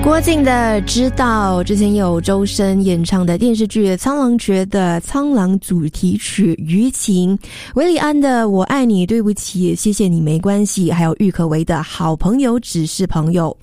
郭靖的知道，之前有周深演唱的电视剧《苍狼诀》的苍狼主题曲《余情》，韦礼安的我爱你对不起谢谢你没关系，还有郁可唯的好朋友只是朋友。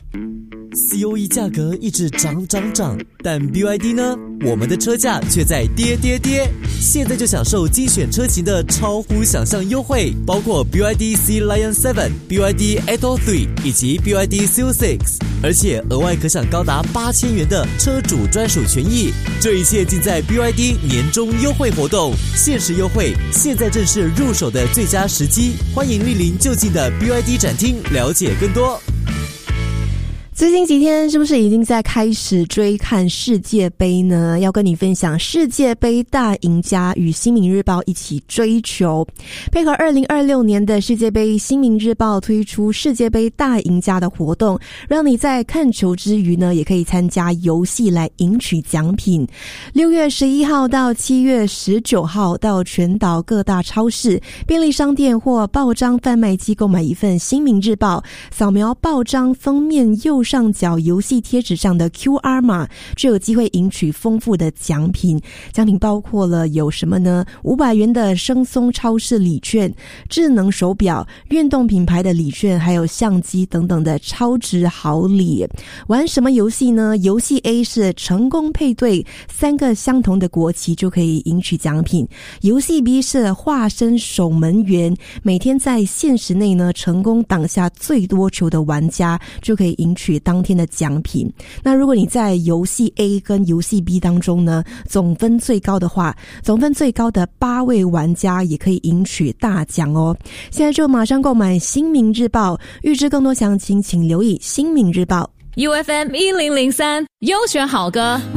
COE 价格一直涨，但 BYD 呢？我们的车价却在跌。现在就享受精选车型的超乎想象优惠，包括 BYD Sea Lion 7、BYD Atto 3以及 BYD Seal 6，而且额外可享高达8000元的车主专属权益。这一切尽在 BYD 年终优惠活动，限时优惠，现在正是入手的最佳时机。欢迎莅临就近的 BYD 展厅，了解更多。 最近几天是不是已经在开始追看世界杯呢？要跟你分享世界杯大赢家与新民日报一起追求。配合2026年的世界杯，新民日报推出世界杯大赢家的活动，让你在看球之余呢，也可以参加游戏来赢取奖品。6月11号到7月19号到全岛各大超市、便利商店或报章贩卖机购买一份新民日报，扫描报章封面右上角游戏贴纸上的 QR 码，就有机会赢取丰富的奖品。奖品包括了有什么呢？500元的生松超市礼券、智能手表、运动品牌的礼券，还有相机等等的超值好礼。玩什么游戏呢？游戏 A 是成功配对3个相同的国旗就可以赢取奖品。游戏 B 是化身守门员，每天在限时内呢成功挡下最多球的玩家就可以赢取当天的奖品。那如果你在游戏 A 跟游戏 B 当中呢总分最高的话，总分最高的8位玩家也可以赢取大奖哦。现在就马上购买新民日报，预知更多详情请留意新民日报。 UFM 1003优选好歌。